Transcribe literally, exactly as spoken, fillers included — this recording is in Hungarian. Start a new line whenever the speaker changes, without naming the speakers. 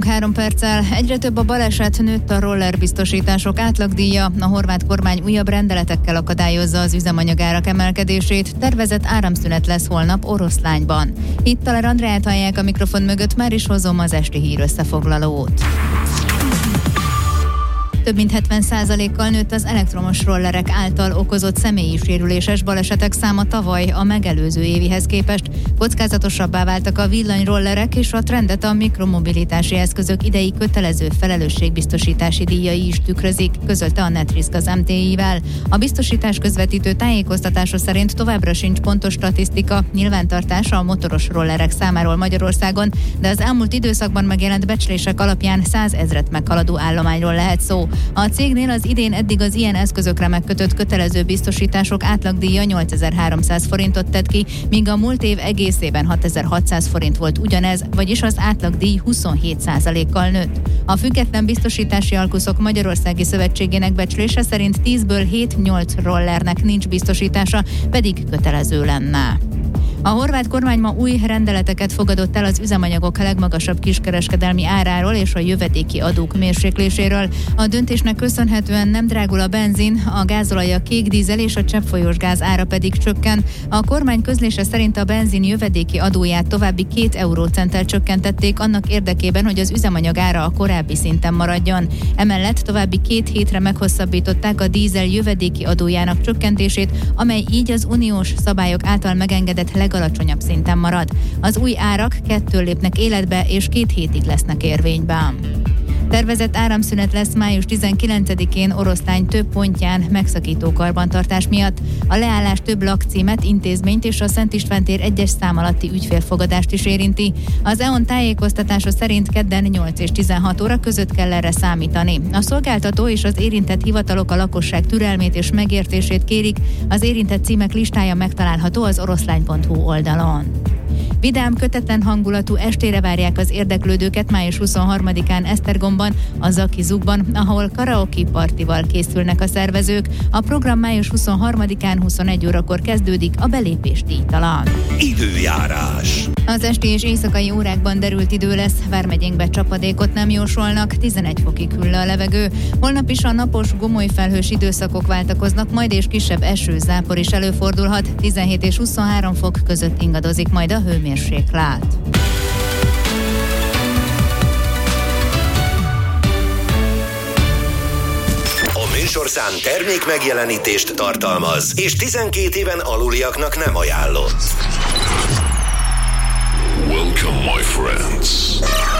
Három perccel egyre több a baleset, nőtt a rollerbiztosítások átlagdíja, a horvát kormány újabb rendeletekkel akadályozza az üzemanyagárak emelkedését, tervezett áramszünet lesz holnap Oroszlányban. Itt Taler Andreát hallják a mikrofon mögött, már is hozom az esti hír összefoglalót. Több mint hetven százalékkal nőtt az elektromos rollerek által okozott személyi sérüléses balesetek száma tavaly a megelőző évihez képest. Kockázatosabbá váltak a villanyrollerek, és a trendet a mikromobilitási eszközök idei kötelező felelősségbiztosítási díjai is tükrözik, közölte a Netrisk az em té i-vel. A biztosítás közvetítő tájékoztatása szerint továbbra sincs pontos statisztika, nyilvántartása a motoros rollerek számáról Magyarországon, de az elmúlt időszakban megjelent becslések alapján százezret meghaladó állományról lehet szó. A cégnél az idén eddig az ilyen eszközökre megkötött kötelező biztosítások átlagdíja nyolcezer-háromszáz forintot tett ki, míg a múlt év egészében hatezer-hatszáz forint volt ugyanez, vagyis az átlagdíj huszonhét százalékkal nőtt. A Független Biztosítási Alkuszok Magyarországi Szövetségének becslése szerint tízből hét-nyolc rollernek nincs biztosítása, pedig kötelező lenne. A horvát kormány ma új rendeleteket fogadott el az üzemanyagok legmagasabb kiskereskedelmi áráról és a jövedéki adók mérsékléséről. A döntésnek köszönhetően nem drágul a benzin, a gázolaj, a kék dízel és a cseppfolyós gáz ára pedig csökken. A kormány közlése szerint a benzin jövedéki adóját további két eurócenttel csökkentették annak érdekében, hogy az üzemanyag ára a korábbi szinten maradjon. Emellett további két hétre meghosszabbították a dízel jövedéki adójának csökkentését, amely így az uniós szabályok által megengedett legalacsonyabb szinten marad. Az új árak kettől lépnek életbe, és két hétig lesznek érvényben. Tervezett áramszünet lesz május tizenkilencedikén Oroszlány több pontján megszakító karbantartás miatt. A leállás több lakcímet, intézményt és a Szent István tér egyes szám alatti ügyfélfogadást is érinti. Az é o en tájékoztatása szerint kedden nyolc és tizenhat óra között kell erre számítani. A szolgáltató és az érintett hivatalok a lakosság türelmét és megértését kérik. Az érintett címek listája megtalálható az oroszlány pont hu oldalon. Vidám, kötetlen hangulatú estére várják az érdeklődőket május huszonharmadikán Esztergomban, a Zaki Zugban, ahol karaoke partival készülnek a szervezők. A program május huszonharmadikán huszonegy órakor kezdődik, a belépés díjtalan.
Időjárás.
Az esti és éjszakai órákban derült idő lesz, vármegyénkbe csapadékot nem jósolnak, tizenegy fokig hűl a levegő. Holnap is a napos, gomolyfelhős időszakok váltakoznak, majd és kisebb esőzápor is előfordulhat, tizenhét és huszonhárom fok között ingadozik majd a hőmérséklet.
A műsorszám termék megjelenítést tartalmaz, és tizenkét éven aluliaknak nem ajánlott.
Welcome, my friends.